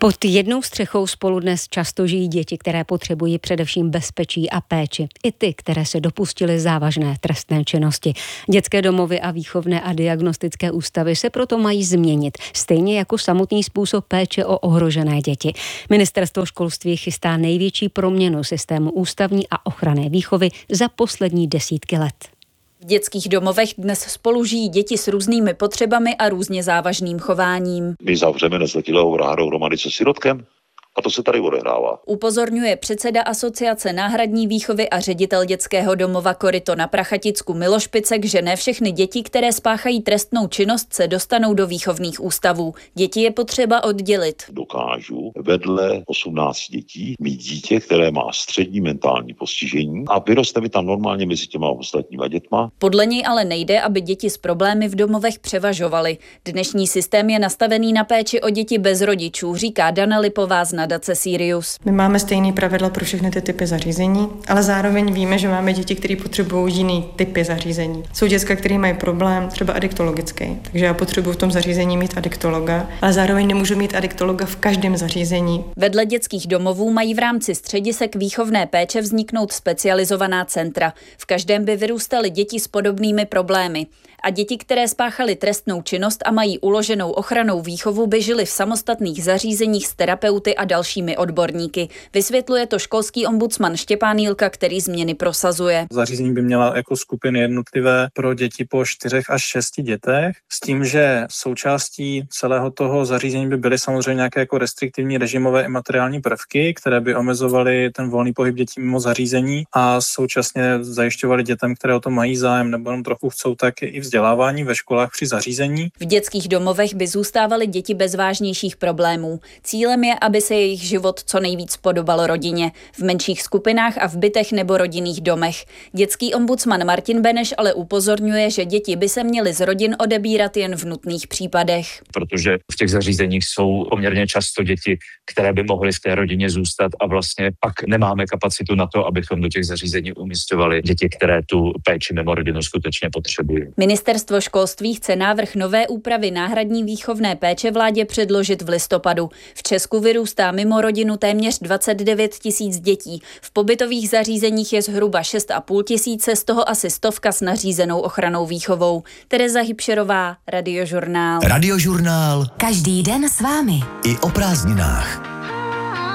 Pod jednou střechou spolu dnes často žijí děti, které potřebují především bezpečí a péči. I ty, které se dopustily závažné trestné činnosti. Dětské domovy a výchovné a diagnostické ústavy se proto mají změnit, stejně jako samotný způsob péče o ohrožené děti. Ministerstvo školství chystá největší proměnu systému ústavní a ochranné výchovy za poslední desítky let. V dětských domovech dnes spolu žijí děti s různými potřebami a různě závažným chováním. My zavřeme nezletilého vraha dohromady se sirotkem a to se tady odehrává. Upozorňuje předseda Asociace náhradní výchovy a ředitel dětského domova Koryto na Prachaticku Miloš Picek, že ne všechny děti, které spáchají trestnou činnost, se dostanou do výchovných ústavů. Děti je potřeba oddělit. Dokážu vedle 18 dětí mít dítě, které má střední mentální postižení a vyroste mi tam normálně mezi těma ostatníma dětma. Podle něj ale nejde, aby děti s problémy v domovech převažovaly. Dnešní systém je nastavený na péči o děti bez rodičů, říká Dana Lipová z nadace Sirius. My máme stejný pravidla pro všechny ty typy zařízení, ale zároveň víme, že máme děti, které potřebují jiný typy zařízení. Jsou děcka, které mají problém, třeba adiktologický, takže já potřebuji v tom zařízení mít adiktologa, ale zároveň nemůžu mít adiktologa v každém zařízení. Vedle dětských domovů mají v rámci středisek výchovné péče vzniknout specializovaná centra. V každém by vyrůstaly děti s podobnými problémy. A děti, které spáchaly trestnou činnost a mají uloženou ochrannou výchovu, by žily v samostatných zařízeních s terapeuty a dalšími odborníky. Vysvětluje to školský ombudsman Štěpán Jílka, který změny prosazuje. Zařízení by měla jako skupiny jednotlivé pro děti po 4 až 6 dětech, s tím, že součástí celého toho zařízení by byly samozřejmě nějaké jako restriktivní režimové i materiální prvky, které by omezovaly ten volný pohyb dětí mimo zařízení a současně zajišťovaly dětem, které o to mají zájem nebo jenom trochu chcou, tak i vzdělávání ve školách při zařízení. V dětských domovech by zůstávaly děti bez vážnějších problémů. Cílem je, aby se jejich život co nejvíc podobal rodině. V menších skupinách a v bytech nebo rodinných domech. Dětský ombudsman Martin Beneš ale upozorňuje, že děti by se měly z rodin odebírat jen v nutných případech. Protože v těch zařízeních jsou poměrně často děti, které by mohly v té rodině zůstat a vlastně pak nemáme kapacitu na to, abychom do těch zařízení umisťovali děti, které tu péči mimo rodinu skutečně potřebují. Ministerstvo školství chce návrh nové úpravy náhradní výchovné péče vládě předložit v listopadu. V Česku vyrůstá mimo rodinu téměř 29 000 dětí. V pobytových zařízeních je zhruba 6 500, z toho asi 100 s nařízenou ochrannou výchovou. Tereza Hybšerová, Radiožurnál. Radiožurnál. Každý den s vámi. I o prázdninách.